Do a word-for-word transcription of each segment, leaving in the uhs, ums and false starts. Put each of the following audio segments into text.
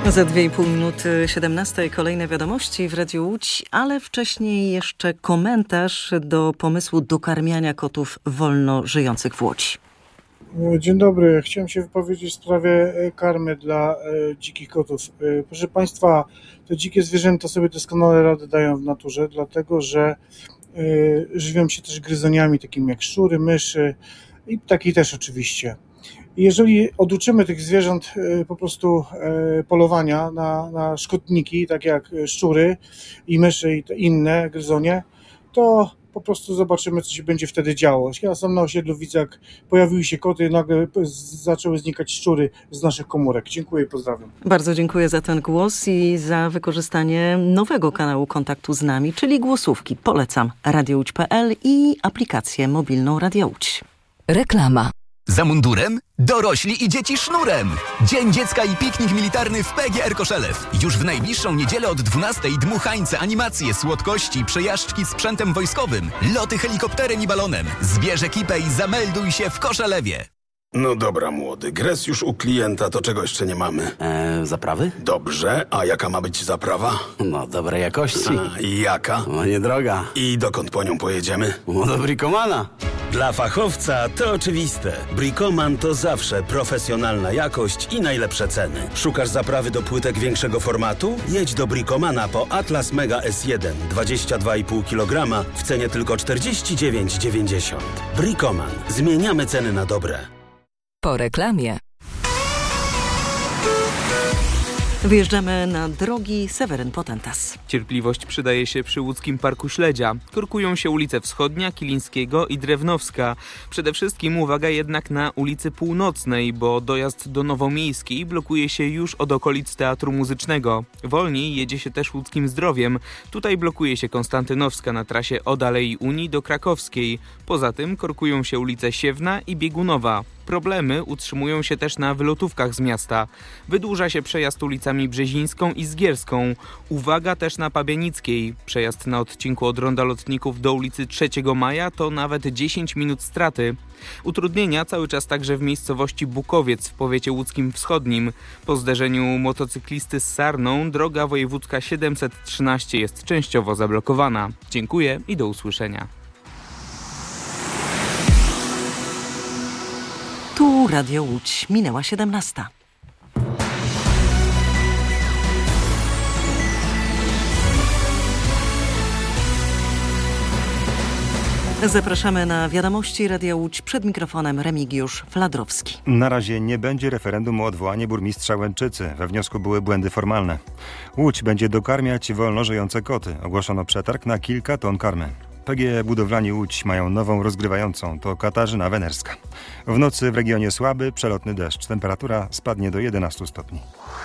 Za dwie i pół minuty siedemnastej kolejne wiadomości w Radiu Łódź, ale wcześniej jeszcze komentarz do pomysłu dokarmiania kotów wolno żyjących w Łodzi. Dzień dobry. Chciałem się wypowiedzieć w sprawie karmy dla dzikich kotów. Proszę Państwa, te dzikie zwierzęta sobie doskonale radę dają w naturze, dlatego że żywią się też gryzoniami takimi jak szczury, myszy i ptaki też oczywiście. Jeżeli oduczymy tych zwierząt po prostu polowania na, na szkodniki, tak jak szczury i myszy i inne gryzonie, to po prostu zobaczymy, co się będzie wtedy działo. Ja sam na osiedlu widzę, jak pojawiły się koty, nagle zaczęły znikać szczury z naszych komórek. Dziękuję i pozdrawiam. Bardzo dziękuję za ten głos i za wykorzystanie nowego kanału kontaktu z nami, czyli głosówki. Polecam radio łódź kropka p l i aplikację mobilną Radia Łódź. Reklama. Za mundurem? Dorośli i dzieci sznurem! Dzień Dziecka i piknik militarny w P G R Koszelew. Już w najbliższą niedzielę od dwunastej dmuchańce, animacje, słodkości, przejażdżki sprzętem wojskowym, loty helikopterem i balonem. Zbierz ekipę i zamelduj się w Koszelewie. No dobra, młody, gres już u klienta, to czego jeszcze nie mamy? Eee, zaprawy? Dobrze, a jaka ma być zaprawa? No, dobrej jakości. A, i jaka? No, niedroga. I dokąd po nią pojedziemy? No, do Bricomana. Dla fachowca to oczywiste. Bricoman to zawsze profesjonalna jakość i najlepsze ceny. Szukasz zaprawy do płytek większego formatu? Jedź do Bricomana po Atlas Mega S jeden, dwadzieścia dwa i pół kilograma w cenie tylko czterdzieści dziewięć dziewięćdziesiąt. Bricoman. Zmieniamy ceny na dobre. Po reklamie. Wyjeżdżamy na drogi Seweryn Potentas. Cierpliwość przydaje się przy łódzkim Parku Śledzia. Korkują się ulice Wschodnia, Kilińskiego i Drewnowska. Przede wszystkim uwaga jednak na ulicy Północnej, bo dojazd do Nowomiejskiej blokuje się już od okolic Teatru Muzycznego. Wolniej jedzie się też łódzkim Zdrowiem. Tutaj blokuje się Konstantynowska na trasie od Alei Unii do Krakowskiej. Poza tym korkują się ulice Siewna i Biegunowa. Problemy utrzymują się też na wylotówkach z miasta. Wydłuża się przejazd ulicami Brzezińską i Zgierską. Uwaga też na Pabianickiej. Przejazd na odcinku od Ronda Lotników do ulicy trzeciego Maja to nawet dziesięć minut straty. Utrudnienia cały czas także w miejscowości Bukowiec w powiecie łódzkim wschodnim. Po zderzeniu motocyklisty z sarną droga wojewódzka siedemset trzynaście jest częściowo zablokowana. Dziękuję i do usłyszenia. Tu Radio Łódź, minęła siedemnasta. Zapraszamy na wiadomości Radia Łódź, przed mikrofonem Remigiusz Fladrowski. Na razie nie będzie referendum o odwołanie burmistrza Łęczycy. We wniosku były błędy formalne. Łódź będzie dokarmiać wolno żyjące koty. Ogłoszono przetarg na kilka ton karmy. P G Budowlani Łódź mają nową rozgrywającą, to Katarzyna Wenerska. W nocy w regionie słaby, przelotny deszcz. Temperatura spadnie do jedenastu stopni.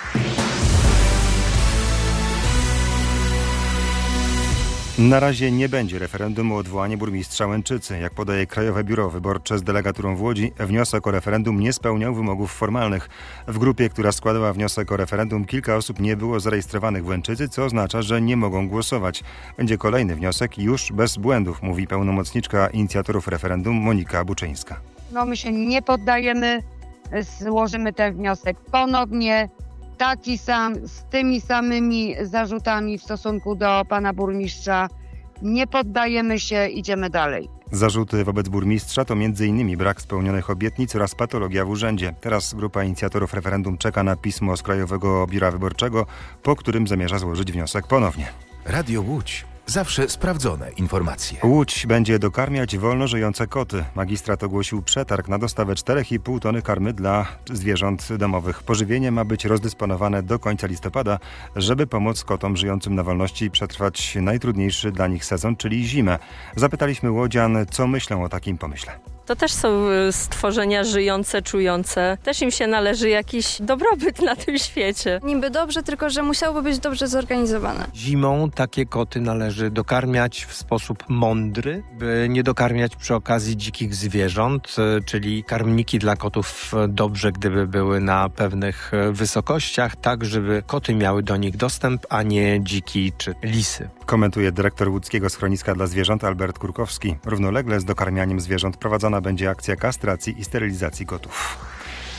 Na razie nie będzie referendum o odwołanie burmistrza Łęczycy. Jak podaje Krajowe Biuro Wyborcze z delegaturą w Łodzi, wniosek o referendum nie spełniał wymogów formalnych. W grupie, która składała wniosek o referendum, kilka osób nie było zarejestrowanych w Łęczycy, co oznacza, że nie mogą głosować. Będzie kolejny wniosek już bez błędów, mówi pełnomocniczka inicjatorów referendum Monika Buczyńska. No my się nie poddajemy, złożymy ten wniosek ponownie. Taki sam, z tymi samymi zarzutami w stosunku do pana burmistrza. Nie poddajemy się, idziemy dalej. Zarzuty wobec burmistrza to między innymi brak spełnionych obietnic oraz patologia w urzędzie. Teraz grupa inicjatorów referendum czeka na pismo z Krajowego Biura Wyborczego, po którym zamierza złożyć wniosek ponownie. Radio Łódź. Zawsze sprawdzone informacje. Łódź będzie dokarmiać wolno żyjące koty. Magistrat ogłosił przetarg na dostawę cztery i pół tony karmy dla zwierząt domowych. Pożywienie ma być rozdysponowane do końca listopada, żeby pomóc kotom żyjącym na wolności przetrwać najtrudniejszy dla nich sezon, czyli zimę. Zapytaliśmy łodzian, co myślą o takim pomyśle. To też są stworzenia żyjące, czujące. Też im się należy jakiś dobrobyt na tym świecie. Niby dobrze, tylko że musiałoby być dobrze zorganizowane. Zimą takie koty należy dokarmiać w sposób mądry, by nie dokarmiać przy okazji dzikich zwierząt, czyli karmniki dla kotów dobrze, gdyby były na pewnych wysokościach, tak żeby koty miały do nich dostęp, a nie dziki czy lisy. Komentuje dyrektor łódzkiego schroniska dla zwierząt Albert Kurkowski. Równolegle z dokarmianiem zwierząt prowadzona będzie akcja kastracji i sterylizacji kotów.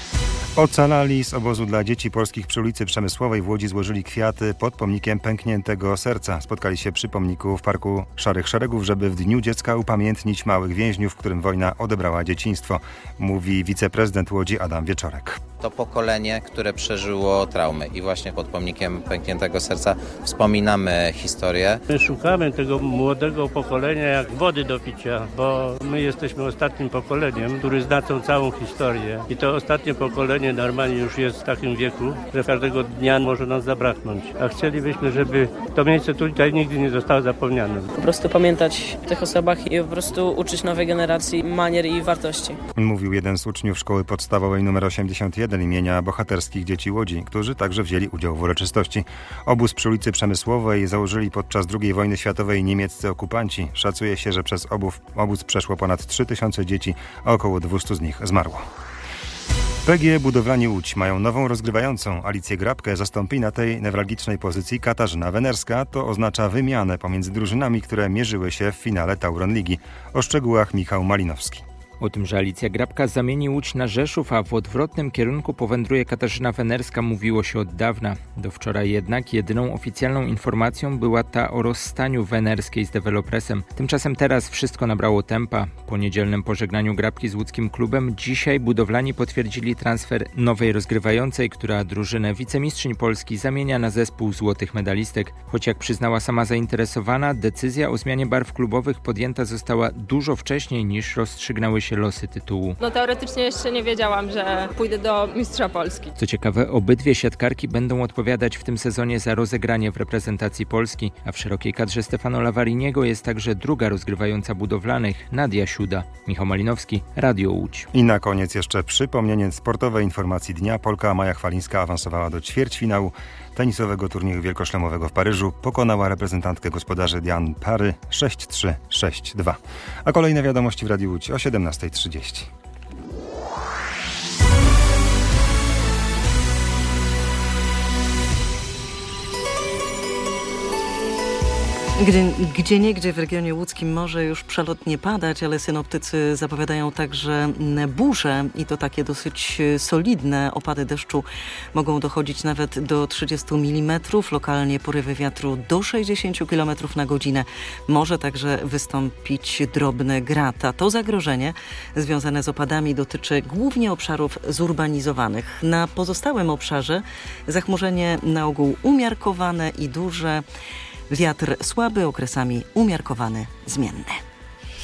Ocalali z obozu dla dzieci polskich przy ulicy Przemysłowej w Łodzi złożyli kwiaty pod pomnikiem pękniętego serca. Spotkali się przy pomniku w Parku Szarych Szeregów, żeby w Dniu Dziecka upamiętnić małych więźniów, którym wojna odebrała dzieciństwo, mówi wiceprezydent Łodzi Adam Wieczorek. To pokolenie, które przeżyło traumy i właśnie pod pomnikiem pękniętego serca wspominamy historię. My szukamy tego młodego pokolenia jak wody do picia, bo my jesteśmy ostatnim pokoleniem, który zna tą całą historię i to ostatnie pokolenie normalnie już jest w takim wieku, że każdego dnia może nas zabraknąć. A chcielibyśmy, żeby to miejsce tutaj nigdy nie zostało zapomniane. Po prostu pamiętać o tych osobach i po prostu uczyć nowej generacji manier i wartości. Mówił jeden z uczniów szkoły podstawowej nr osiemdziesiąt jeden imienia bohaterskich dzieci Łodzi, którzy także wzięli udział w uroczystości. Obóz przy ulicy Przemysłowej założyli podczas drugiej wojny światowej niemieccy okupanci. Szacuje się, że przez obóz, obóz przeszło ponad trzy tysiące dzieci, a około dwieście z nich zmarło. P G Budowlani Łódź mają nową rozgrywającą. Alicję Grabkę zastąpi na tej newralgicznej pozycji Katarzyna Wenerska. To oznacza wymianę pomiędzy drużynami, które mierzyły się w finale Tauron Ligi. O szczegółach Michał Malinowski. O tym, że Alicja Grabka zamieni Łódź na Rzeszów, a w odwrotnym kierunku powędruje Katarzyna Wenerska, mówiło się od dawna. Do wczoraj jednak jedyną oficjalną informacją była ta o rozstaniu Wenerskiej z Developresem. Tymczasem teraz wszystko nabrało tempa. Po niedzielnym pożegnaniu Grabki z łódzkim klubem dzisiaj budowlani potwierdzili transfer nowej rozgrywającej, która drużynę wicemistrzyń Polski zamienia na zespół złotych medalistek. Choć jak przyznała sama zainteresowana, decyzja o zmianie barw klubowych podjęta została dużo wcześniej niż rozstrzygnęły się losy tytułu. No teoretycznie jeszcze nie wiedziałam, że pójdę do mistrza Polski. Co ciekawe, obydwie siatkarki będą odpowiadać w tym sezonie za rozegranie w reprezentacji Polski, a w szerokiej kadrze Stefano Lavariniego jest także druga rozgrywająca budowlanych, Nadia Siuda. Michał Malinowski, Radio Łódź. I na koniec jeszcze przypomnienie sportowej informacji dnia. Polka Maja Chwalińska awansowała do ćwierćfinału tenisowego turnieju wielkoszlemowego w Paryżu. Pokonała reprezentantkę gospodarzy Diane Parry sześć trzy sześć dwa. A kolejne wiadomości w Radiu Łódź o siedemnasta trzydzieści. Gdzie, gdzie niegdzie w regionie łódzkim może już przelotnie padać, ale synoptycy zapowiadają także burze i to takie dosyć solidne opady deszczu. Mogą dochodzić nawet do trzydziestu milimetrów, lokalnie porywy wiatru do sześćdziesięciu kilometrów na godzinę. Może także wystąpić drobny grat. A to zagrożenie związane z opadami dotyczy głównie obszarów zurbanizowanych. Na pozostałym obszarze zachmurzenie na ogół umiarkowane i duże. Wiatr słaby, okresami umiarkowany, zmienny.